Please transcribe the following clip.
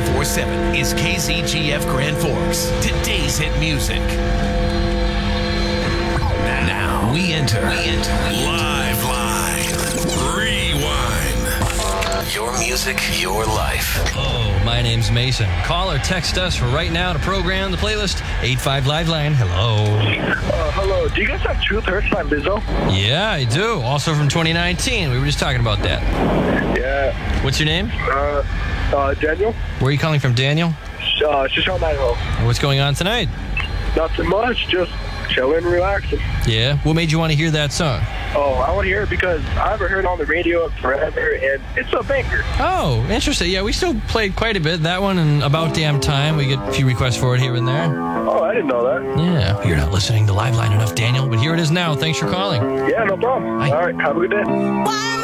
94.7 is KZGF Grand Forks. Today's hit music. Now we enter Live Rewind. Your music, your life. Oh, my name's Mason. Call or text us right now to program the playlist. 85 Live Line. Hello. Hello. Do you guys have Truth Hurts by Lizzo? Yeah, I do. Also from 2019. We were just talking about that. Yeah. What's your name? Daniel. Where are you calling from, Daniel? Shoshone, Idaho. And what's going on tonight? Nothing much. Just chilling and relaxing. Yeah? What made you want to hear that song? Oh, I want to hear it because I haven't heard it on the radio forever, and it's a banger. Oh, interesting. Yeah, we still played quite a bit. That one and About Damn Time. We get a few requests for it here and there. Oh, I didn't know that. Yeah. You're not listening to Live Line enough, Daniel, but here it is now. Thanks for calling. Yeah, no problem. Bye. All right, have a good day. Why